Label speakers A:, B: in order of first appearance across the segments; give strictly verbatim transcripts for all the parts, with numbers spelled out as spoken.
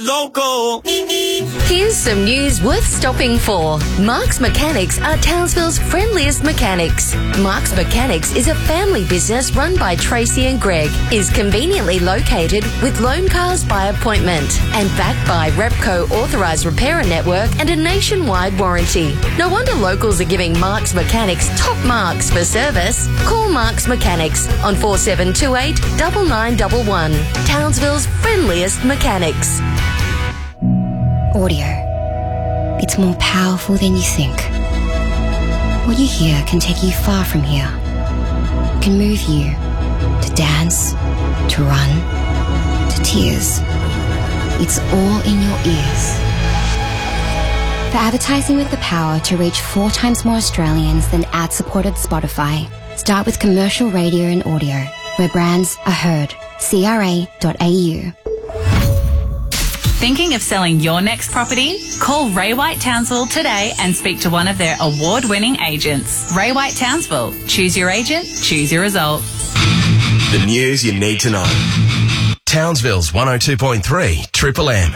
A: Local.
B: Here's some news worth stopping for. Mark's Mechanics are Townsville's friendliest mechanics. Mark's Mechanics is a family business run by Tracy and Greg, is conveniently located with loan cars by appointment and backed by Repco authorised repairer network and a nationwide warranty. No wonder locals are giving Mark's Mechanics top marks for service. Call Mark's Mechanics on four seven two eight, nine nine one one. Townsville's friendliest mechanics.
C: Audio. It's more powerful than you think. What you hear can take you far from here. It can move you to dance, to run, to tears. It's all in your ears. For advertising with the power to reach four times more Australians than ad-supported Spotify, start with commercial radio and audio, where brands are heard. C R A dot A U.
D: Thinking of selling your next property? Call Ray White Townsville today and speak to one of their award-winning agents. Ray White Townsville. Choose your agent, choose your result.
E: The news you need to know. Townsville's one oh two point three Triple M.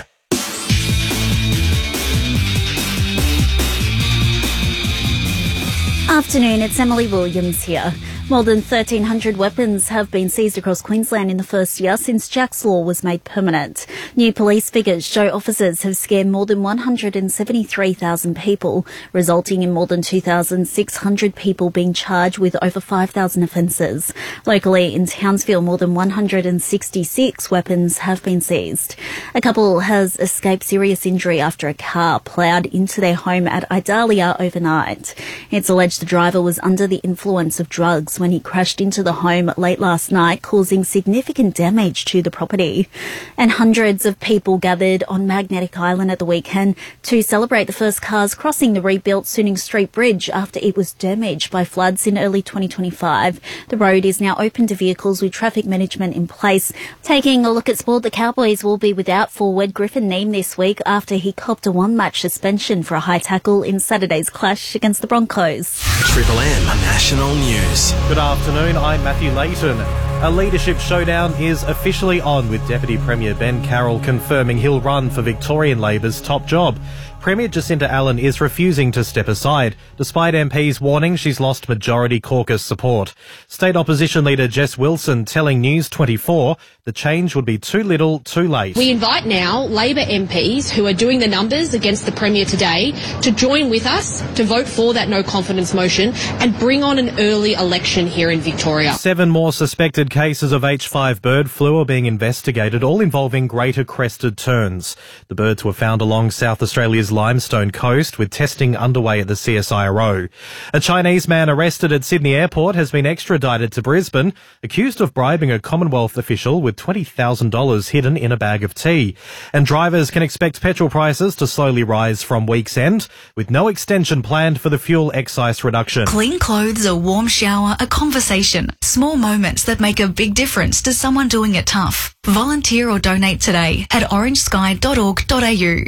F: Afternoon, it's Emily Williams here. More than thirteen hundred weapons have been seized across Queensland in the first year since Jack's Law was made permanent. New police figures show officers have scared more than one hundred seventy-three thousand people, resulting in more than two thousand six hundred people being charged with over five thousand offences. Locally in Townsville, more than one hundred sixty-six weapons have been seized. A couple has escaped serious injury after a car ploughed into their home at Idalia overnight. It's alleged the driver was under the influence of drugs when he crashed into the home late last night, causing significant damage to the property. And hundreds of people gathered on Magnetic Island at the weekend to celebrate the first cars crossing the rebuilt Suning Street Bridge after it was damaged by floods in early twenty twenty-five. The road is now open to vehicles with traffic management in place. Taking a look at sport, the Cowboys will be without forward Griffin Neame this week after he copped a one-match suspension for a high tackle in Saturday's clash against the Broncos.
E: Triple M National News.
G: Good afternoon, I'm Matthew Layton. A leadership showdown is officially on, with Deputy Premier Ben Carroll confirming he'll run for Victorian Labor's top job. Premier Jacinta Allen is refusing to step aside, despite M Ps warning she's lost majority caucus support. State Opposition Leader Jess Wilson telling News twenty-four the change would be too little, too late.
H: We invite now Labor M Ps who are doing the numbers against the Premier today to join with us to vote for that no confidence motion and bring on an early election here in Victoria.
G: Seven more suspected cases of H five bird flu are being investigated, all involving greater crested terns. The birds were found along South Australia's Limestone coast, with testing underway at the C S I R O. A Chinese man arrested at Sydney Airport has been extradited to Brisbane, accused of bribing a Commonwealth official with twenty thousand dollars hidden in a bag of tea. And drivers can expect petrol prices to slowly rise from week's end, with no extension planned for the fuel excise reduction.
I: Clean clothes, a warm shower, a conversation. Small moments that make a big difference to someone doing it tough. Volunteer or donate today at orange sky dot org dot a u.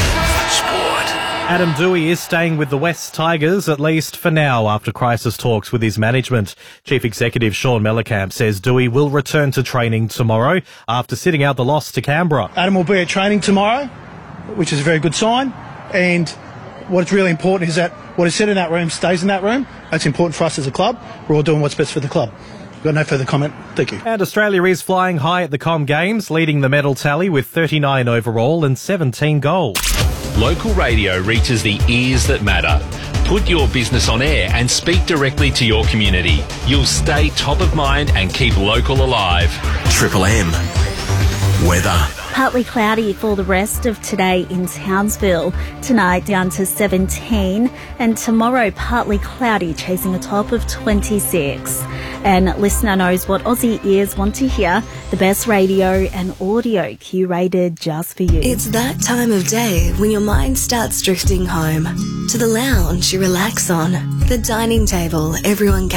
G: Adam Doueihi is staying with the West Tigers, at least for now, after crisis talks with his management. Chief Executive Sean Mellencamp says Doueihi will return to training tomorrow after sitting out the loss to Canberra.
J: Adam will be at training tomorrow, which is a very good sign. And what's really important is that what is said in that room stays in that room. That's important for us as a club. We're all doing what's best for the club. Got no further comment. Thank you.
G: And Australia is flying high at the Com Games, leading the medal tally with thirty-nine overall and seventeen gold.
K: Local radio reaches the ears that matter. Put your business on air and speak directly to your community. You'll stay top of mind and keep local alive.
E: Triple M. Weather.
F: Partly cloudy for the rest of today in Townsville. Tonight down to seventeen, and tomorrow partly cloudy, chasing a top of twenty-six. And listener knows what Aussie ears want to hear. The best radio and audio curated just for you.
L: It's that time of day when your mind starts drifting home. To the lounge you relax on. The dining table everyone